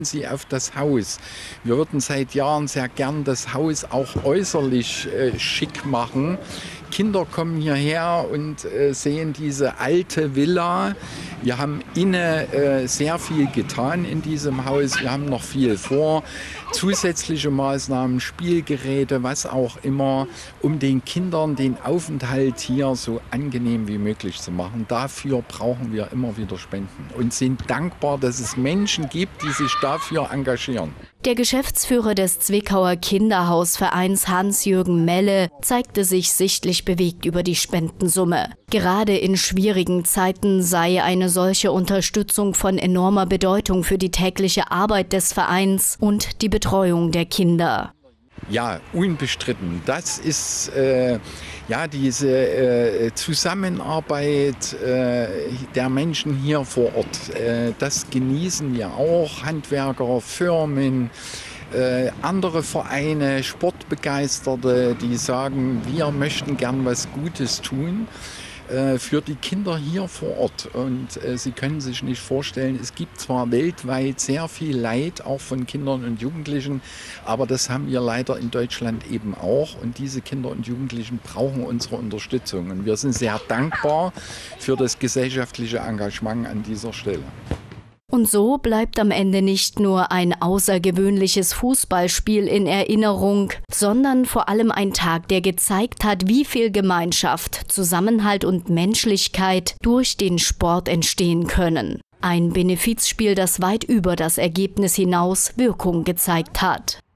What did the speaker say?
Sie auf das Haus. Wir würden seit Jahren sehr gern das Haus auch äußerlich schick machen. Kinder kommen hierher und sehen diese alte Villa. Wir haben innen sehr viel getan in diesem Haus. Wir haben noch viel vor. Zusätzliche Maßnahmen, Spielgeräte, was auch immer, um den Kindern den Aufenthalt hier so angenehm wie möglich zu machen. Dafür brauchen wir immer wieder Spenden und sind dankbar, dass es Menschen gibt, die sich dafür engagieren. Der Geschäftsführer des Zwickauer Kinderhausvereins Hans-Jürgen Melle zeigte sich sichtlich bewegt über die Spendensumme. Gerade in schwierigen Zeiten sei eine solche Unterstützung von enormer Bedeutung für die tägliche Arbeit des Vereins und die Betreuung der Kinder. Ja, unbestritten. Das ist diese Zusammenarbeit der Menschen hier vor Ort. Das genießen wir auch. Handwerker, Firmen, andere Vereine, Sportbegeisterte, die sagen, wir möchten gern was Gutes tun für die Kinder hier vor Ort. Und Sie können sich nicht vorstellen, es gibt zwar weltweit sehr viel Leid, auch von Kindern und Jugendlichen, aber das haben wir leider in Deutschland eben auch. Und diese Kinder und Jugendlichen brauchen unsere Unterstützung. Und wir sind sehr dankbar für das gesellschaftliche Engagement an dieser Stelle. Und so bleibt am Ende nicht nur ein außergewöhnliches Fußballspiel in Erinnerung, sondern vor allem ein Tag, der gezeigt hat, wie viel Gemeinschaft, Zusammenhalt und Menschlichkeit durch den Sport entstehen können. Ein Benefizspiel, das weit über das Ergebnis hinaus Wirkung gezeigt hat.